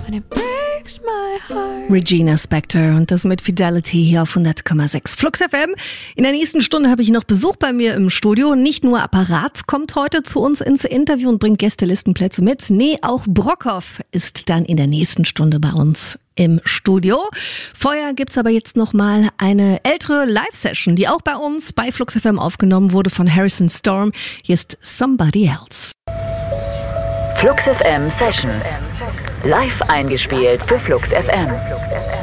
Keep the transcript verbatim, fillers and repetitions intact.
when it breaks my heart. Regina Spektor und das mit Fidelity hier auf hundert Komma sechs Flux F M. In der nächsten Stunde habe ich noch Besuch bei mir im Studio. Nicht nur Apparat kommt heute zu uns ins Interview und bringt Gästelistenplätze mit. Nee, auch Brockhoff ist dann in der nächsten Stunde bei uns im Studio. Vorher gibt's aber jetzt noch mal eine ältere Live-Session, die auch bei uns bei Flux F M aufgenommen wurde von Harrison Storm. Hier ist Somebody Else. Flux F M Sessions. Live eingespielt für Flux F M.